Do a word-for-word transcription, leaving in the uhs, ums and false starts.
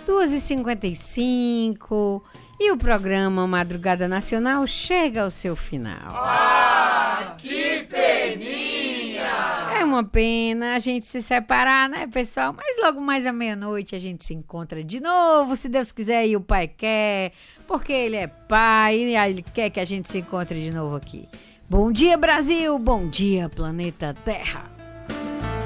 duas e cinquenta e cinco e o programa Madrugada Nacional chega ao seu final. Ah, que peninha! É uma pena a gente se separar, né, pessoal? Mas logo mais à meia-noite a gente se encontra de novo, se Deus quiser e o Pai quer, porque Ele é Pai e Ele quer que a gente se encontre de novo aqui. Bom dia, Brasil! Bom dia, planeta Terra!